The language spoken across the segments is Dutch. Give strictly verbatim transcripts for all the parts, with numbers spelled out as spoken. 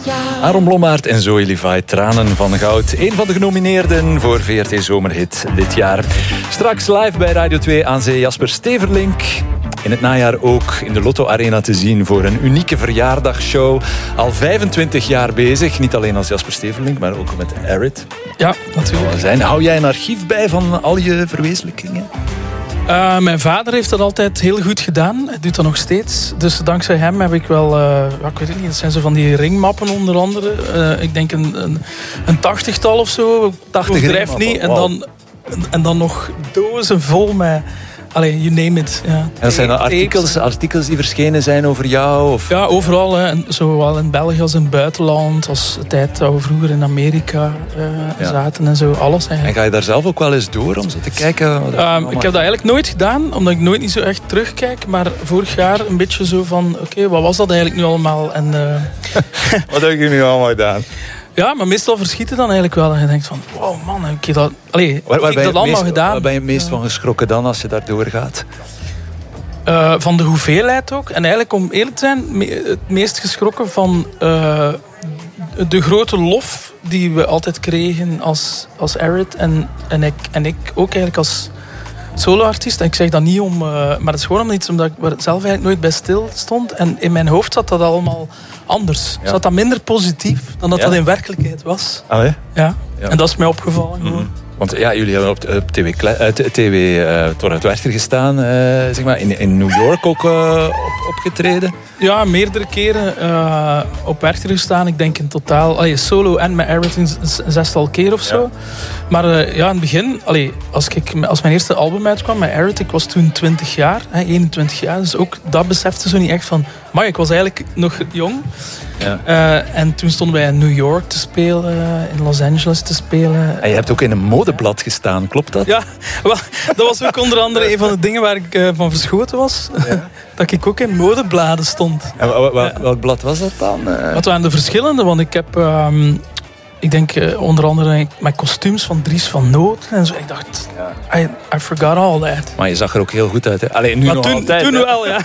Aaron Blommaert en Zoe Levi, Tranen van Goud. Een van de genomineerden voor V R T Zomerhit dit jaar. Straks live bij Radio twee aan zee Jasper Steverlink. In het najaar ook in de Lotto Arena te zien voor een unieke verjaardagshow. Al vijfentwintig jaar bezig. Niet alleen als Jasper Steverlink, maar ook met Arid. Ja, natuurlijk. Zijn. Hou jij een archief bij van al je verwezenlijkingen? Uh, mijn vader heeft dat altijd heel goed gedaan. Hij doet dat nog steeds. Dus dankzij hem heb ik wel... Uh, ik weet het niet, dat zijn zo van die ringmappen onder andere. Uh, ik denk een, een, een tachtigtal of zo. tachtig drijft niet. En, wow. dan, en dan nog dozen vol met... Allee, you name it. Ja. En dat zijn artikels, artikels die verschenen zijn over jou? Of? Ja, overal. Hè. Zowel in België als in het buitenland. Als de tijd dat we vroeger in Amerika uh, ja. zaten en zo. Alles eigenlijk. En ga je daar zelf ook wel eens door om zo te kijken? Um, ik heb dat eigenlijk nooit gedaan. Omdat ik nooit niet zo echt terugkijk. Maar vorig jaar een beetje zo van... Oké, okay, wat was dat eigenlijk nu allemaal? En, uh... wat heb je nu allemaal gedaan? Ja, maar meestal verschieten dan eigenlijk wel. En je denkt van, wow man, heb ik dat, allee, waar, waar heb ik dat allemaal meest, gedaan? Waar ben je het meest van geschrokken dan als je daar doorgaat? Uh, van de hoeveelheid ook. En eigenlijk om eerlijk te zijn, me, het meest geschrokken van uh, de grote lof die we altijd kregen als, als Arid. En, en, ik, en ik ook eigenlijk als soloartiest. En ik zeg dat niet om... Uh, maar het is gewoon om iets omdat ik er zelf eigenlijk nooit bij stil stond. En in mijn hoofd zat dat allemaal anders. Ja. Zat dat minder positief dan dat ja. dat in werkelijkheid was. Allee? Ja. ja. En dat is mij opgevallen. Mm-hmm. Want ja, jullie hebben op, op T W, uh, T W uh, Torhout Werchter gestaan. Uh, zeg maar. in, in New York ook uh, op, opgetreden. Ja, meerdere keren uh, op Werchter gestaan. Ik denk in totaal, allee, solo en met Arid een zestal keer of zo. Ja. Maar uh, ja, in het begin, allee, als, ik, als mijn eerste album uitkwam met Arid, ik was toen twintig jaar, hè, eenentwintig jaar. Dus ook dat besefte zo niet echt van, maar ik was eigenlijk nog jong. Ja. Uh, en toen stonden wij in New York te spelen, in Los Angeles te spelen. En je hebt ook in een modeblad gestaan, klopt dat? Ja, wel, dat was ook onder andere een van de dingen waar ik uh, van verschoten was. Ja. Dat ik ook in modebladen stond. En w- w- ja. welk blad was dat dan? Uh... Wat waren de verschillende? Want ik heb, um, ik denk uh, onder andere met kostuums van Dries van Noten en zo. Ik dacht, ja. I, I forgot all that. Maar je zag er ook heel goed uit. Hè? Allee, nu maar nog toen, altijd. Toen wel, ja.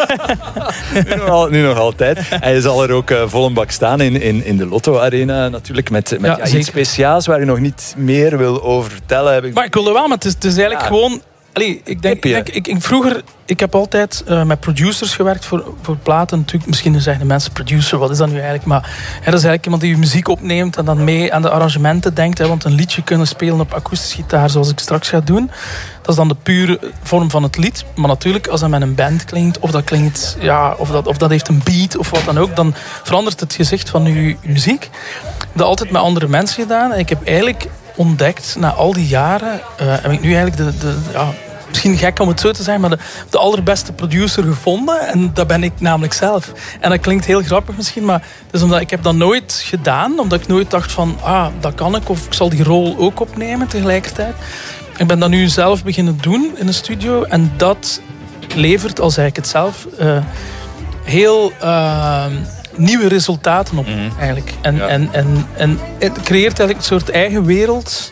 nu, nog al, nu nog altijd. En je zal er ook uh, vol een bak staan in, in, in de Lotto Arena natuurlijk. Met, met ja, ja, iets speciaals waar je nog niet meer wil over vertellen. Heb ik... Maar ik wilde wel, maar het is, het is eigenlijk ja. gewoon... Allee, ik denk, ik, denk ik, ik, vroeger, ik heb altijd uh, met producers gewerkt voor, voor platen. Natuurlijk, misschien zeggen de mensen producer, wat is dat nu eigenlijk? Maar hè, dat is eigenlijk iemand die je muziek opneemt en dan mee aan de arrangementen denkt. Hè, want een liedje kunnen spelen op akoestische gitaar, zoals ik straks ga doen. Dat is dan de pure vorm van het lied. Maar natuurlijk, als dat met een band klinkt, of dat klinkt, ja, of dat, of dat heeft een beat of wat dan ook, dan verandert het gezicht van je muziek. Dat altijd met andere mensen gedaan. En ik heb eigenlijk ontdekt, na al die jaren, uh, heb ik nu eigenlijk de, de ja, misschien gek om het zo te zeggen, maar de, de allerbeste producer gevonden. En dat ben ik namelijk zelf. En dat klinkt heel grappig misschien, maar het is omdat ik heb dat nooit gedaan. Omdat ik nooit dacht van, ah, dat kan ik. Of ik zal die rol ook opnemen tegelijkertijd. Ik ben dat nu zelf beginnen doen in een studio. En dat levert, al zei ik het zelf, uh, heel... Uh, nieuwe resultaten op, mm-hmm. eigenlijk. En, ja. en, en, en het creëert eigenlijk een soort eigen wereld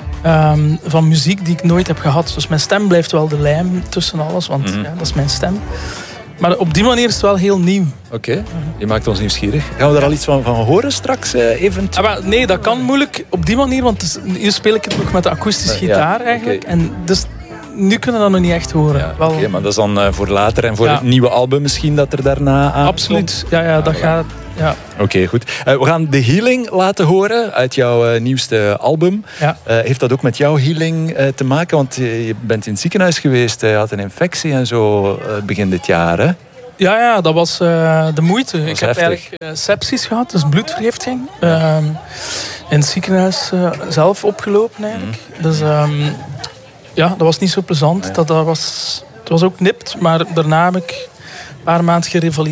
um, van muziek die ik nooit heb gehad. Dus mijn stem blijft wel de lijm tussen alles, want mm-hmm. ja, dat is mijn stem. Maar op die manier is het wel heel nieuw. Oké, okay. Je maakt ons nieuwsgierig. Gaan we daar al iets van, van horen straks? Uh, eventueel? Ah, nee, dat kan moeilijk op die manier, want nu speel ik het nog met de akoestische gitaar, ja, eigenlijk. Okay. En dus nu kunnen we dat nog niet echt horen. Ja, Oké, okay, maar dat is dan uh, voor later en voor ja. het nieuwe album misschien dat er daarna aan Absoluut, ja, ja, dat ah, gaat... Ja. Oké, okay, goed. Uh, we gaan The Healing laten horen uit jouw uh, nieuwste album. Ja. Uh, heeft dat ook met jouw healing uh, te maken? Want je, je bent in het ziekenhuis geweest, je had een infectie en zo uh, begin dit jaar, hè? Ja, ja, dat was uh, de moeite. Was ik heftig. heb eigenlijk uh, sepsis gehad, dus bloedvergiftiging. Uh, in het ziekenhuis uh, zelf opgelopen eigenlijk. Mm. Dus um, ja, dat was niet zo plezant. Nee. Dat, dat was, het was ook nipt, maar daarna heb ik een paar maanden gerevalideerd.